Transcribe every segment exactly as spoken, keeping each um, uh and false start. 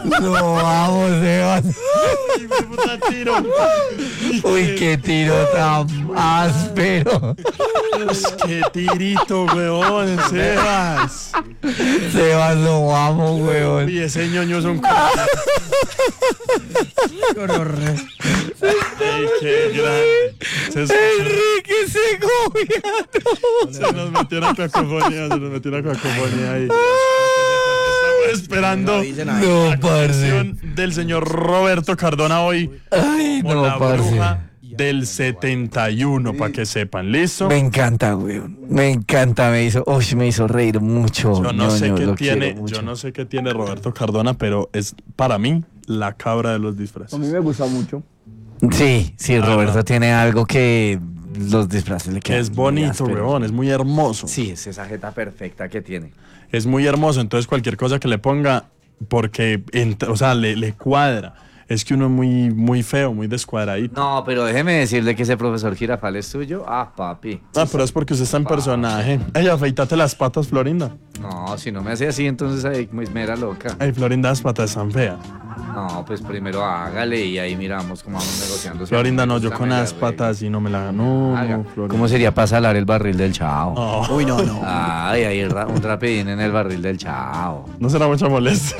No, vamos, Sebas. Uy, puta tiro. Uy, qué tiro tan áspero. Qué tirito, weón, Sebas. Sebas, lo amo, weón. Uy, ese ñoño es un... Ay, qué grande. Se, Enrique Segoviano. se nos metió una cacofonía, se nos metió una cacofonía ahí. Estamos esperando No, la parce. canción del señor Roberto Cardona hoy. Ay, Como no, la parce. bruja del setenta y uno, para que sepan. ¿Listo? Me encanta, weón. Me encanta, me hizo, uy, me hizo reír mucho. Yo no sé ñoño, qué lo tiene, quiero mucho. yo no sé qué tiene Roberto Cardona, pero es para mí la cabra de los disfraces. A mí me gusta mucho. Sí, sí, Roberto no. tiene algo que los disfraces le Que quedan es muy bonito, ásperos. weón, es muy hermoso. Sí, es esa jeta perfecta que tiene. Es muy hermoso, entonces cualquier cosa que le ponga, porque, ent- o sea, le, le cuadra. Es que uno es muy, muy feo, muy descuadradito. No, pero déjeme decirle que ese profesor Girafal es suyo. Ah, papi. Ah, pero es porque usted está en personaje. Ey, afeitate las patas, Florinda. No, si no me hace así, entonces ahí me me era loca. Ey, Florinda, las patas están feas. No, pues primero hágale y ahí miramos cómo vamos negociando. Si Florinda, a mí me no, yo gusta, con me la las arreglo. patas y no me la... No, Haga. no, Florinda. ¿Cómo sería para salar el barril del Chao? No, Uy, no, no. Ay, ahí ra- un rapidín en el barril del Chao. no será mucha molestia.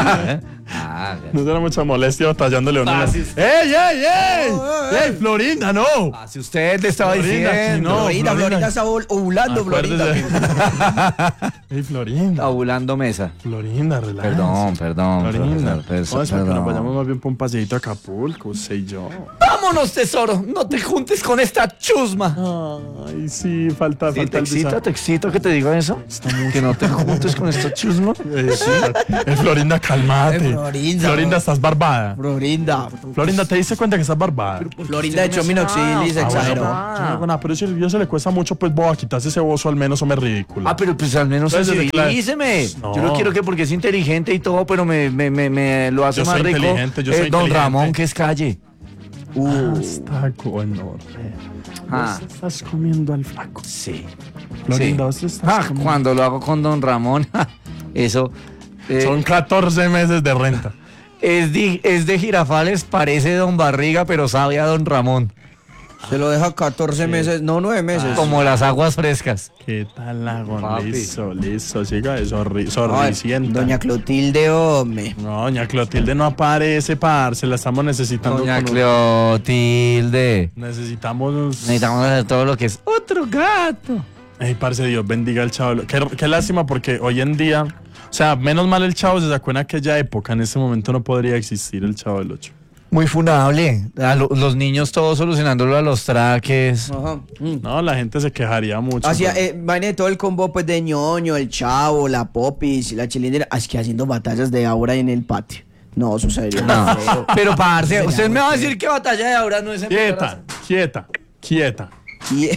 Haga. No será mucha molestia batallándole a uno. Ah, las- sí, ¡Ey, sí. ey, ey! ¡Ey, Florinda, no! Ah, si usted le estaba Florinda, diciendo. no, Florinda, Florinda. Florinda está ovul- ovulando, Florinda. Acuérdese. ¡Ey, Florinda! Ovulando mesa. Florinda, relájate. Perdón, perdón. Florinda, profesor, perso- no, es para que perdón. nos vayamos más bien por un paseíto a Acapulco, usted y yo. Vámonos, tesoro. No te juntes con esta chusma. Ay, sí, falta, Sí, falta ¿Te el excita, visa- te excita que te diga eso? Que no te juntes con esta chusma. Eh, sí. Eh, Florinda, calmate. Eh, Florinda. Florinda, estás barbada. Florinda. Florinda, ¿te diste cuenta que estás barbada? Florinda de hecho minoxidil y se Ah, bueno, exageró. pues, yo no hago nada, pero si el video se le cuesta mucho, pues boba, quitarse ese bozo al menos, hombre, ridículo. Ah, pero pues al menos Entonces, desde claro. sensibilíceme. No. Yo no quiero que porque es inteligente y todo, pero me, me, me, me lo hace Yo más soy rico. inteligente, yo eh, soy Don inteligente. Ramón, que es calle. Ah, está bueno. Ah. Vos estás comiendo al flaco. Sí. Florinda, Sí. vos estás Ah, comiendo- cuando lo hago con Don Ramón, eso eh, Son catorce meses de renta. es, de, es de Girafales, parece Don Barriga, pero sabe a Don Ramón. Se lo deja catorce meses, no nueve meses. Como las aguas frescas. ¿Qué tal, Lagón? Papi. Listo, listo, siga de sorri Ay, sorricienta. Doña Clotilde, hombre. No, doña Clotilde no aparece, parce, la estamos necesitando. Doña con un- Clotilde. Necesitamos... Necesitamos hacer todo lo que es otro gato. Ey, parce, Dios bendiga al Chavo. del- Qué, qué lástima porque hoy en día... O sea, menos mal el Chavo se sacó en aquella época. En este momento no podría existir el Chavo del Ocho. Muy funable. A lo- los niños todos solucionándolo a los traques. Ajá. Mm. No, la gente se quejaría mucho. Hacía, pero- eh, vaina de todo el combo pues de ñoño, el chavo, la popis, la chilindera, es que haciendo batallas de aura en el patio. No, eso sería muy No. feo. Pero parce, Sería usted muy me va a feo. decir que batalla de ahora no es Quieta, quieta, quieta. Y-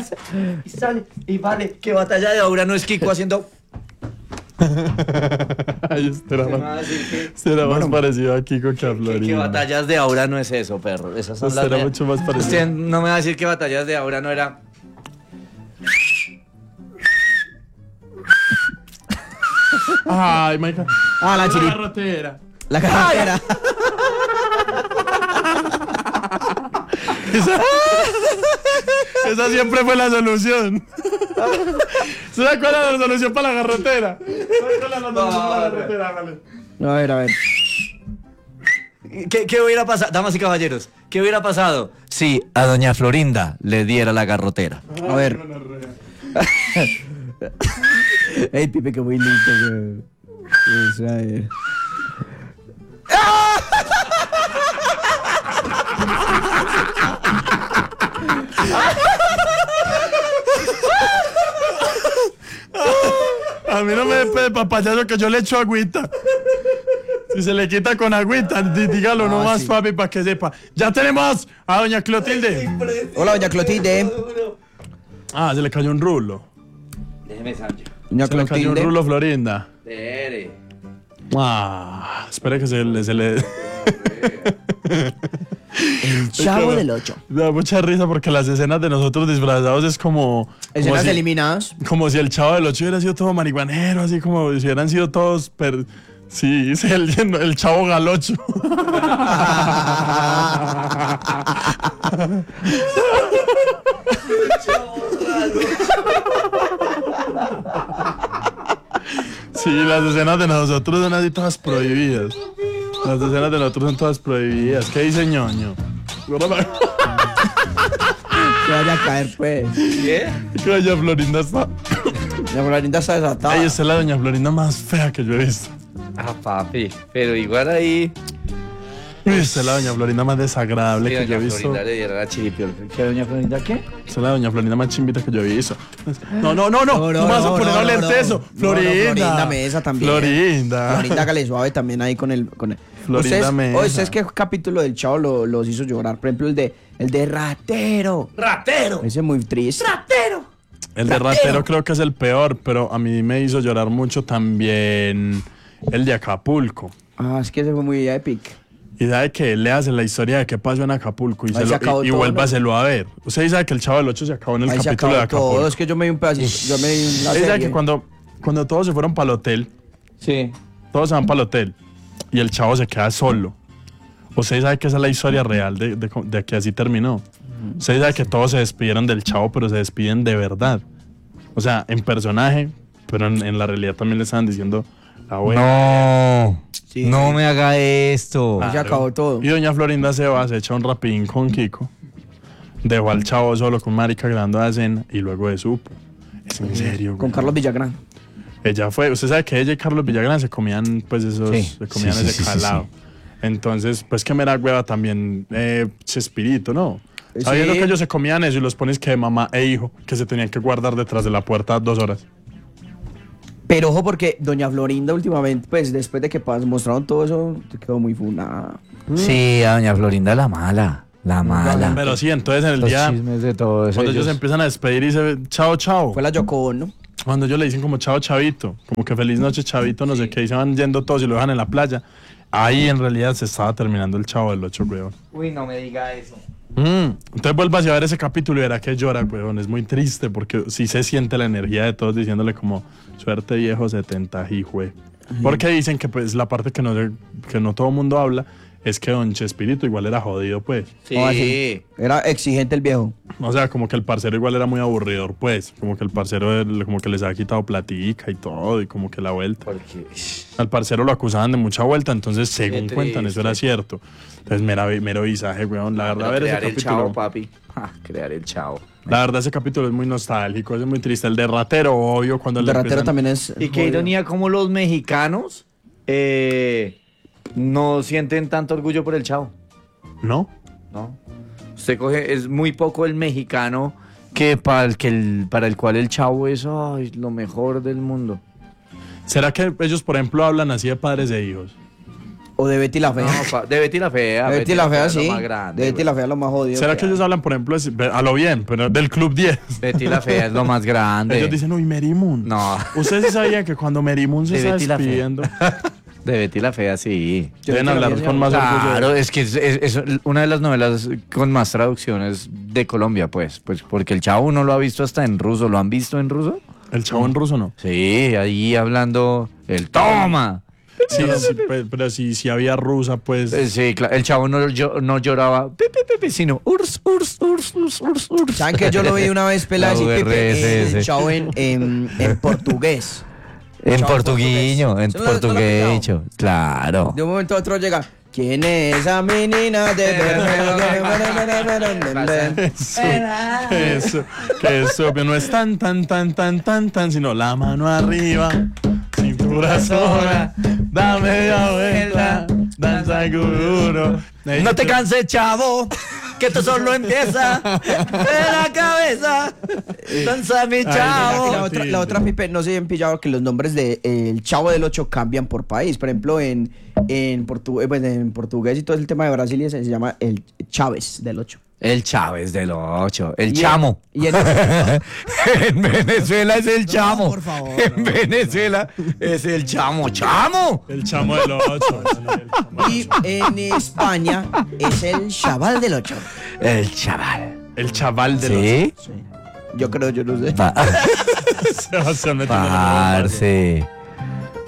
Y sale, y vale, que batalla de ahora no es Kiko haciendo. Ay, este era Me va a más, decir que, este era más parecido a Kiko que a que, que Florinda. batallas de ahora no es eso, perro. Esas son Este las era de- mucho más parecido. Usted no me va a decir que batallas de ahora no era. Ay, Michael. Ah, la chiri- garrotera. La carretera. Esa, esa siempre fue la solución. ¿Sabes cuál era la solución para la garrotera? ¿Sabes cuál era la solución para la garrotera? Hágale. A ver, a ver. ¿Qué, ¿Qué hubiera pasado, damas y caballeros? ¿Qué hubiera pasado si a doña Florinda le diera la garrotera? A ver. Ey, Pipe, que muy lindo, güey. O sea, eh. A mí no me dé papayazo que yo le echo agüita. Si se le quita con agüita, dí- dígalo Ah, nomás, sí. papi, para que sepa. Ya tenemos a doña Clotilde. Hola, doña Clotilde. Ah, se le cayó un rulo. Déjeme, Sancho. Doña Se le cayó un Clotilde. rulo, Florinda. Espere. Ah, espere que se le... Se le... El chavo del ocho. Me da mucha risa porque las escenas de nosotros disfrazados es como... como Escenas si, eliminadas. como si el Chavo del Ocho hubiera sido todo marihuanero, así como si hubieran sido todos... per- Sí, es el, el chavo galocho. Sí, las escenas de nosotros son así todas prohibidas. Las escenas de nosotros son todas prohibidas. ¿Qué dice ñoño? Que vaya a caer, pues. ¿Qué? Que doña Florinda está. La Florinda está desatada. Ay, esta es la doña Florinda más fea que yo he visto. Ah, papi. Pero igual ahí. Uy, esta es la doña Florinda más desagradable Sí, que yo he doña visto. Florinda le diera la chiripiol. ¿Qué, doña Florinda qué? Esta es la doña Florinda más chimbita que yo he visto. No, no, no, no. No, No, no, me vas a no, poner no, a hablar no, de no. eso. No, no, Florinda. Florinda Mesa también. Florinda. Florinda, hágale suave también ahí con el. Con el. Florinda ¿Ustedes, Mesa. oye, ¿ustedes qué capítulo del Chavo lo- los hizo llorar? Por ejemplo, el de el de Ratero. ¡Ratero! Ese es muy triste. ¡Ratero! El de Ratero creo que es el peor, pero a mí me hizo llorar mucho también el de Acapulco. Ah, es que ese fue muy épico. Y sabe que le hace la historia de qué pasó en Acapulco y, Ahí se se lo, acabó y, y todo, vuélvaselo a ver. Usted sabe que el Chavo del ocho se acabó en el Ahí se capítulo de acabó Acapulco. todo. Es que yo me di un pedacito. Yo me di una Usted sabe serie. que cuando, cuando todos se fueron para el hotel, Sí. todos se van para el hotel y el Chavo se queda solo. Usted sabe que esa es la historia real de, de, de que así terminó. Usted sabe que todos se despidieron del Chavo, pero se despiden de verdad. O sea, en personaje, pero en, en la realidad también le estaban diciendo la buena. No. Sí. No me haga esto. Ahí se acabó todo. Y doña Florinda se va, se echa un rapidín con Kiko. Dejó al Chavo solo con marica grabando la cena y luego de supo. Es en serio, Con güey. Carlos Villagrán. Ella fue, usted sabe que ella y Carlos Villagrán se comían pues esos, Sí. se comían Sí, sí, ese sí, sí, calado. sí. Entonces, pues que mera hueva también eh, Chespirito, ¿no? Sí. Sabiendo que ellos se comían eso y los pones que de mamá e hijo, que se tenían que guardar detrás de la puerta dos horas. Pero ojo porque Doña Florinda últimamente, pues después de que pas- mostraron todo eso, quedó muy funada. Sí, a doña Florinda la mala. La mala. Pero sí, entonces en el Los día, chismes de todos cuando ellos ellos. se empiezan a despedir y se ve, chao, chao. Fue la Yoko, ¿no? Cuando ellos le dicen como chao, chavito, como que feliz noche, chavito, no sé qué, y se van yendo todos y lo dejan en la playa. Ahí en realidad se estaba terminando el Chavo del ocho, weón. Uy, no me diga eso. Mm. Entonces vuelvas a ver ese capítulo y verá que llora, weón. Es muy triste porque sí se siente la energía de todos diciéndole como suerte viejo setenta, hijue. Porque dicen que pues la parte que no, se- que no todo mundo habla es que don Chespirito igual era jodido, pues. Sí. Oh, así. Era exigente el viejo. O sea, como que el parcero igual era muy aburridor, pues. Como que el parcero él, como que les había quitado platica y todo y como que la vuelta. Porque. Al parcero lo acusaban de mucha vuelta, entonces según Qué cuentan eso era triste. cierto. Entonces mero, mero visaje, weón. La verdad, ver ese crear el capítulo... chavo, papi. Ah, crear el chavo. La verdad, ese capítulo es muy nostálgico, es muy triste. El de Ratero, obvio, cuando El le de Ratero empiezan- también es. Y qué jodido. ironía como los mexicanos eh, no sienten tanto orgullo por el chavo. ¿No? ¿No? Usted coge, es muy poco el mexicano que para el, que el, para el cual el chavo es ay, lo mejor del mundo. ¿Será que ellos, por ejemplo, hablan así de padres e hijos? O de Betty la Fea. No, pa- de Betty la Fea. de Betty la Fea, es lo sí. más grande, De Betty güey. la Fea es lo más jodido. ¿Será que ellos hablan, por ejemplo, así- a lo bien, pero del Club diez? Betty la Fea es lo más grande. Ellos dicen, uy, Mary Moon. No. ¿Ustedes sí sabían que cuando Mary Moon se De está Betty la Fea. despidiendo, De Betty la Fea, sí. Yo deben Betty la hablar Fea, con más orgullo? Claro, es que es, es- es una de las novelas con más traducciones de Colombia, pues. Pues porque el chavo uno lo ha visto hasta en ruso. ¿Lo han visto en ruso? ¿El chavo en ruso no? Sí, ahí hablando el toma. Sí, sí, pe- pero si, si había rusa, pues... Eh, Sí, claro, el chavo no, llo- no lloraba, pe, pe, pe, pe, sino urs, urs, urs, urs, urs, urs. ¿Saben que yo lo vi una vez pelada La así, Pepe, U R S eh, S. el chavo en, en, en portugués? En Chavo portuguiño, en ¿Se lo- se lo ha portuguecho, claro. De un momento a otro llega. ¿Quién es esa menina de verde? Que eso, que eso, que no es tan, tan, tan, tan, tan, tan, sino la mano arriba, cintura sola, da media vuelta, danza duro. No te canses, chavo, que esto solo empieza de la cabeza. Danza mi Y la chavo. otra, la otra Pipe, no se han pillado que los nombres de eh, el Chavo del Ocho cambian por país. Por ejemplo, en, en, portu- eh, pues, en portugués y todo el tema de Brasil y se, se llama el Chávez del Ocho. El Chávez del ocho, el Y en- chamo. y en- En Venezuela es el chamo. por favor, En Venezuela es el chamo. ¡Chamo! El chamo del ocho. Y en España es el Chaval del Ocho. El chaval. El chaval del ¿Sí? Yo creo, yo no sé. Pa- ocho. Sebastián metiendo la mano. Parce.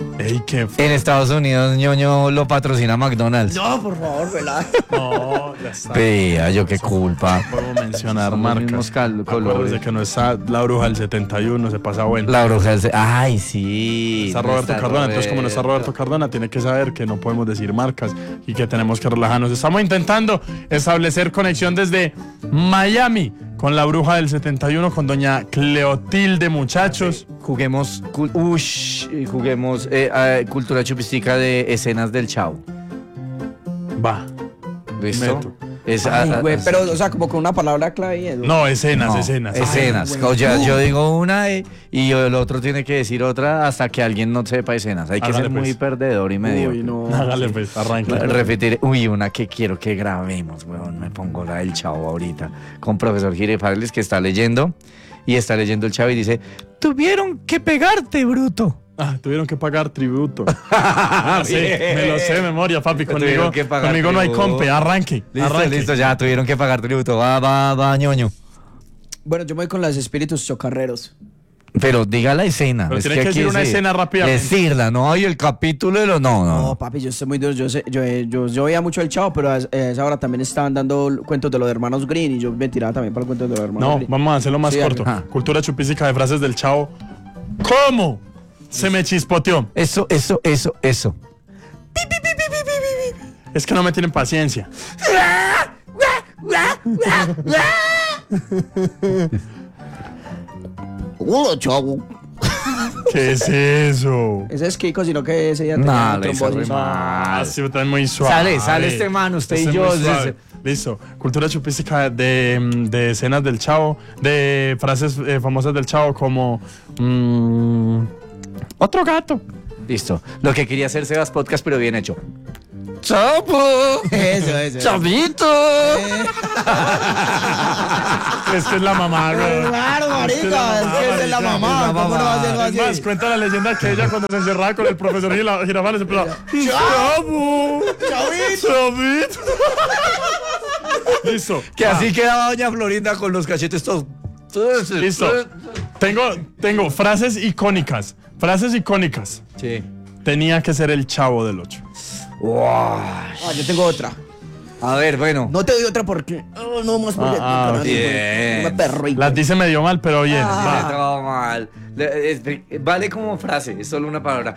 Ey, qué f- En Estados Unidos, ñoño lo patrocina McDonald's. No, por favor, ¿verdad? No, ya está. Vea, yo qué culpa. Podemos mencionar Son los mismos marcas. cal- colores. Acuérdese que no está la bruja del setenta y uno, se pasa bueno. La bruja del... Ay, sí. Está no Roberto está Cardona, entonces como no está Roberto. Roberto Cardona, tiene que saber que no podemos decir marcas y que tenemos que relajarnos. Estamos intentando establecer conexión desde Miami con la bruja del setenta y uno, con doña Cleotilde, muchachos. Juguemos, cul- ush, juguemos eh, eh, cultura chupística de escenas del Chavo. Va. ¿Listo? Meto. Es, Ay, ah, ah, güey, ah, pero, o sea, como con una palabra clave y eso. No, escenas, no, escenas. Escenas. Ay, güey. O sea, yo digo una eh, y el otro tiene que decir otra hasta que alguien no sepa escenas. Hay que Hágale, ser muy pues. perdedor y medio. Uy, no. Hágale pues, arranque. Repetir, uy, una que quiero que grabemos, weón. Me pongo la del Chavo ahorita. Con profesor Girefagles que está leyendo. Y está leyendo el Chavo y dice: tuvieron que pegarte, bruto. Ah, tuvieron que pagar tributo. Ah, sí, me lo sé de memoria, papi. Conmigo, Tuvieron que pagar conmigo no hay tributo. compe. Arranque. Listo, arranque. listo, ya tuvieron que pagar tributo. Va, va, va, ñoño. Bueno, yo me voy con los espíritus chocarreros. Pero diga la escena. Pero es tiene que aquí decir una es- escena rápidamente. Decirla, no hay el capítulo de los. No, no. No, papi, yo estoy muy duro. Yo, sé, yo, eh, yo, yo veía mucho el Chavo, pero a, a esa hora también estaban dando cuentos de los hermanos Green y yo me tiraba también para el cuento de los hermanos No, Green. vamos a hacerlo más Sí, corto. ajá. Cultura chupística de frases del Chavo. ¿Cómo? Se me chispoteó. Eso, eso, eso, eso. Es que no me tienen paciencia. Hola, Chavo. ¿Qué es eso? Ese es Kiko, sino que ese ya No, tenía le hizo trombosis. re mal. Ah, sí, está muy suave. Sale, sale este man, usted y Este es yo, muy suave. ese- Listo. Cultura chupística de, de escenas del Chavo, de frases eh, famosas del Chavo como... mm, otro gato. Listo. Lo que quería hacer Sebas Podcast, pero bien hecho. ¡Chapo! Eso, eso. ¡Chavito! Es que es la mamá, güey. Claro, Es que es la marica, es mamá, que esa es la marica. mamá. Es la ¿Cómo no va a ser mamá. Es más, así? cuenta la leyenda que ella cuando se encerraba con el profesor Gila- Girafales empezaba... ¡Chavo! ¡Chavito! ¡Chavito! Listo. Que va. así quedaba doña Florinda con los cachetes todos. todos- Listo. Tengo, tengo frases icónicas. Frases icónicas. Sí. Tenía que ser el Chavo del ocho. Wow. Ah, yo tengo otra. A ver, bueno. No te doy otra porque. Oh, no más porque. Ah, ah, no, bien. no me perro. Las dice medio mal, pero bien. Ah, va. todo mal. Le- es- Vale como frase, es solo una palabra.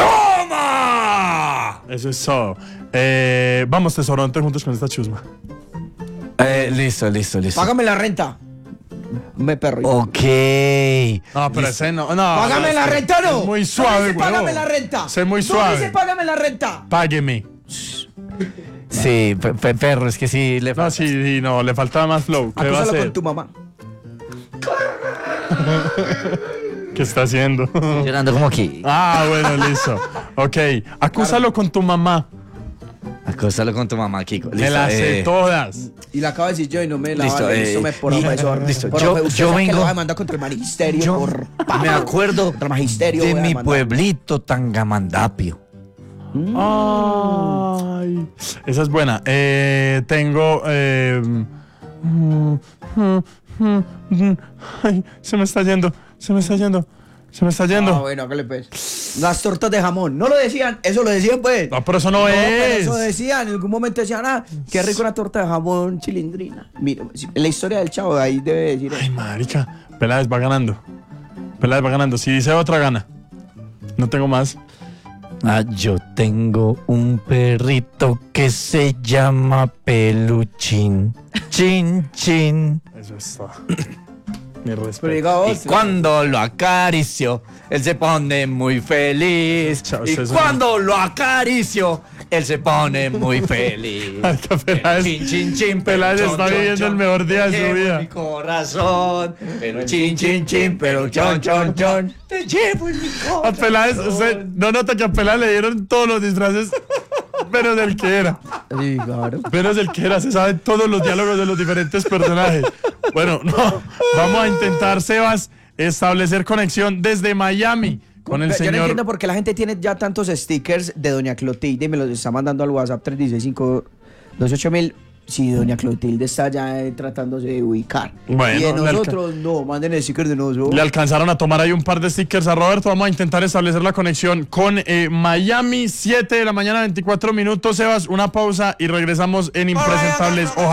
¡Toma! Eso es todo. Eh, vamos, tesoro, no te juntes con esta chusma. Eh, listo, listo, listo. Págame la renta. Me perro. Ok. No, pero ese no. no Págame es la que renta, no. es muy No suave, dice güey. págame la renta. Sé muy No suave. dice págame la renta. Págueme. Sí, pe- pe- perro, es que sí le No, falta. sí, sí, no, le faltaba más flow. ¿Qué va a Acúsalo hacer? con tu mamá. ¿Qué está haciendo? Llorando como aquí. Ah, bueno, listo. Ok, acúsalo con tu mamá. Acóstalo con tu mamá, Kiko. Me Listo, las sé eh, todas. Y la acabo de decir yo y no me la Listo, vale. eh, Listo, me por y- profesor. listo, Por yo- profe, usted yo sabe que vengo- lo va a demandar contra el magisterio. Yo por me acuerdo Contra el magisterio. de voy a mi demandar. pueblito Tangamandapio. Ay, esa es buena. Eh, tengo. eh, mm, mm, mm, mm, ay, se me está yendo. Se me está yendo. Se me está Ah, yendo. bueno, hágale pues. Las tortas de jamón. No lo decían, eso lo decían pues. No, pero eso no, No, pero es. eso decían, en algún momento decían, ah, qué rico una torta de jamón chilindrina. Mira, en la historia del Chavo, ahí debe decir Ay, eso. marica. Peláez va ganando. Peláez va ganando. Si dice otra, gana. No tengo más. Ah, yo tengo un perrito que se llama Peluchín. Chin, chin. Eso es todo. Mi Pero respeto. diga Y otro. cuando lo acaricio, él se pone muy feliz. Chao, Y usted es cuando lo acaricio, él se pone muy feliz. Marica, Peláez. Chin, chin, chin, Peláez pero está chon, viviendo chon, el mejor día de te su llevo en vida. mi corazón, pero chin, chin, chin, pero chon, chon, chon, te llevo en mi A corazón. Peláez, usted no nota que a Peláez le dieron todos los disfraces, pero del que era. Sí, claro. Pero es el que era, se saben todos los diálogos de los diferentes personajes. Bueno, no, vamos a intentar, Sebas, establecer conexión desde Miami con el Yo no señor. entiendo por qué la gente tiene ya tantos stickers de Doña Clotilde y me los está mandando al WhatsApp tres uno seis cinco dos ocho mil. Sí, doña Clotilde está ya eh, tratándose de ubicar. Bueno, y de le alca- nosotros, no, manden el sticker de nosotros. Le alcanzaron a tomar ahí un par de stickers a Roberto. Vamos a intentar establecer la conexión con eh, Miami, siete de la mañana, veinticuatro minutos. Sebas, una pausa y regresamos en Impresentables. Ojalá.